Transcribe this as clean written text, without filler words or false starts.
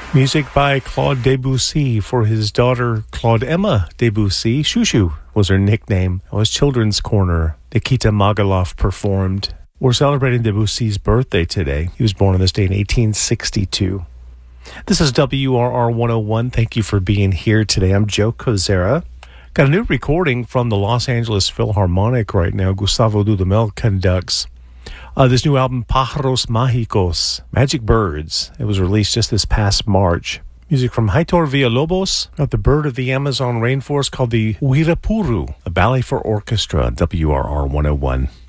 Music by Claude Debussy for his daughter Claude Emma Debussy. Shushu was her nickname. It was Children's Corner. Nikita Magaloff performed. We're celebrating Debussy's birthday today. He was born on this day in 1862. This is WRR 101. Thank you for being here today. I'm Joe Kozera. Got a new recording from the Los Angeles Philharmonic right now. Gustavo Dudamel conducts this new album, Pájaros Mágicos, Magic Birds. It was released just this past March. Music from Heitor Villalobos, got the bird of the Amazon rainforest called the Uirapuru, a ballet for orchestra, WRR 101.